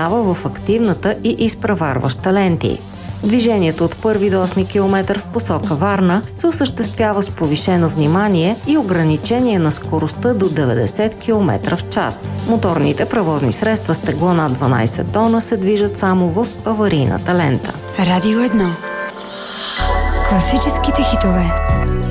преминава в активната и изпреварваща ленти. Движението от 1 до 8 км в посока Варна се осъществява с повишено внимание и ограничение на скоростта до 90 км в час. Моторните превозни средства с тегло над 12 тона се движат само в аварийната лента. Радио 1. Класическите хитове.